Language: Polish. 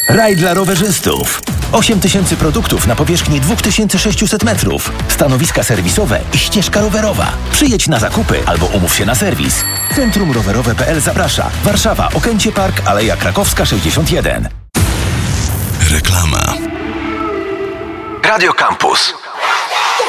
Raj dla rowerzystów. 8000 produktów na powierzchni 2600 metrów. Stanowiska serwisowe i ścieżka rowerowa. Przyjedź na zakupy albo umów się na serwis. Centrum Rowerowe.pl zaprasza. Warszawa, Okęcie Park, Aleja Krakowska 61. Reklama. Radio Campus.